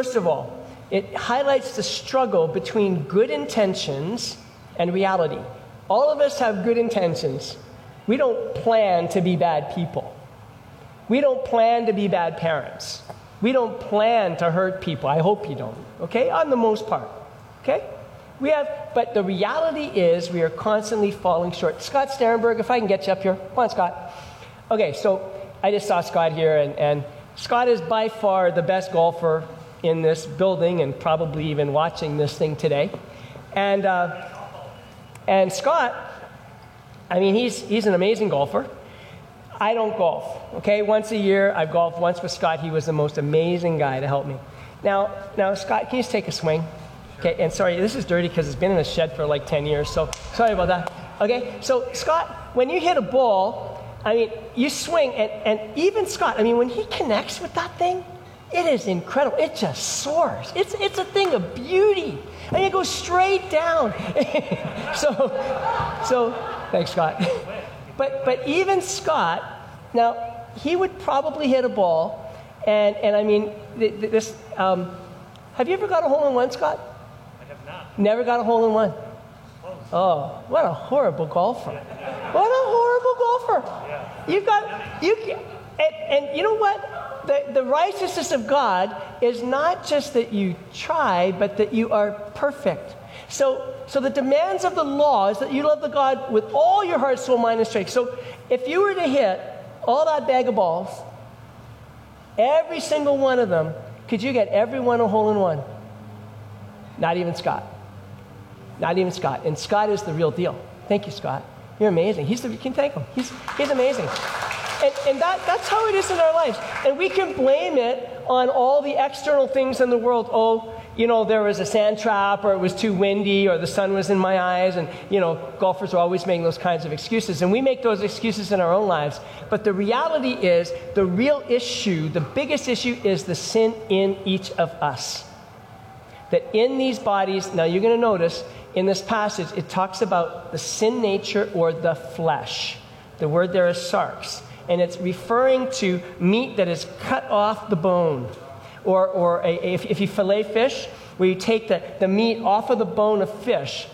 First of all, it highlights the struggle between good intentions and reality. All of us have good intentions. We don't plan to be bad people. We don't plan to be bad parents. We don't plan to hurt people. I hope you don't, okay? On the most part, okay? But the reality is we are constantly falling short. Scott Sterenberg, if I can get you up here. Come on, Scott. Okay, so I just saw Scott here, and Scott is by far the best golfer in this building and probably even watching this thing today. And Scott, I mean, he's an amazing golfer. I don't golf, okay? Once a year, I've golfed once with Scott. He was the most amazing guy to help me. Now, Scott, can you just take a swing? Okay, and sorry, this is dirty because it's been in the shed for like 10 years, so sorry about that. Okay, so Scott, when you hit a ball, I mean, you swing, and even Scott, I mean, when he connects with that thing, it is incredible. It just soars. It's a thing of beauty. And it goes straight down. so thanks, Scott. But even Scott, now, he would probably hit a ball, and I mean, this, have you ever got a hole-in-one, Scott? I have not. Never got a hole-in-one? Oh, what a horrible golfer. What a horrible golfer. Yeah. And you know what? The righteousness of God is not just that you try, but that you are perfect. So the demands of the law is that you love the God with all your heart, soul, mind, and strength. So if you were to hit all that bag of balls, every single one of them, could you get every one a hole-in-one? Not even Scott. Not even Scott. And Scott is the real deal. Thank you, Scott. You're amazing. You can thank him. He's amazing. And that's how it is in our lives. And we can blame it on all the external things in the world. Oh, you know, there was a sand trap, or it was too windy, or the sun was in my eyes. And, you know, golfers are always making those kinds of excuses. And we make those excuses in our own lives. But the reality is, the real issue, the biggest issue, is the sin in each of us. That in these bodies, now you're going to notice, in this passage, it talks about the sin nature or the flesh. The word there is sarx. And it's referring to meat that is cut off the bone. Or if you fillet fish, where you take the meat off of the bone of fish,